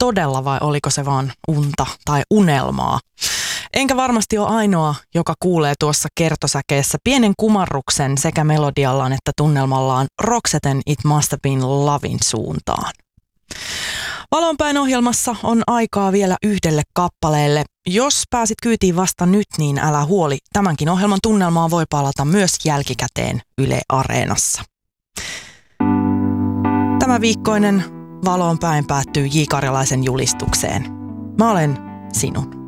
todella vai oliko se vaan unta tai unelmaa? Enkä varmasti ole ainoa, joka kuulee tuossa kertosäkeessä pienen kumarruksen sekä melodiallaan että tunnelmallaan Roxetten It Must Have Been Lovin suuntaan. Valonpäin ohjelmassa on aikaa vielä yhdelle kappaleelle. Jos pääsit kyytiin vasta nyt, niin älä huoli. Tämänkin ohjelman tunnelmaa voi palata myös jälkikäteen Yle Areenassa. Tämä viikkoinen Valonpäin päättyy J. Karjalaisen julistukseen. Mä olen sinun.